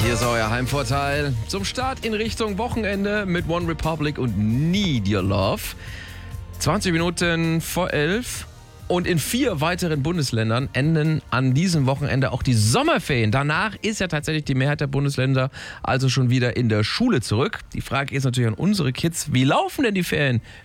Hier ist euer Heimvorteil zum Start in Richtung Wochenende mit One Republic und Need Your Love. 20 Minuten vor 11 und in 4 weiteren Bundesländern enden an diesem Wochenende auch die Sommerferien. Danach ist ja tatsächlich die Mehrheit der Bundesländer also schon wieder in der Schule zurück. Die Frage ist natürlich an unsere Kids, wie laufen denn die Ferien